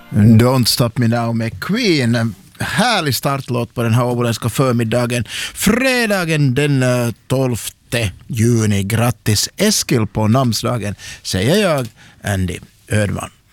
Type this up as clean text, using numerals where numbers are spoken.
Don't Stop Me Now med Queen. En härlig startlåt på den här åboländska förmiddagen. Fredagen den 12 juni. Grattis Eskil på namnsdagen, säger jag, Andy Ödman.